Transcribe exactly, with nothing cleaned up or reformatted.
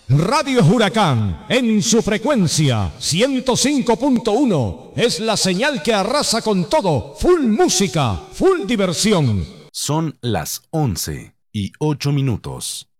Radio Huracán, en su frecuencia ciento cinco punto uno, es la señal que arrasa con todo. Full música, full diversión. Son las once y ocho minutos.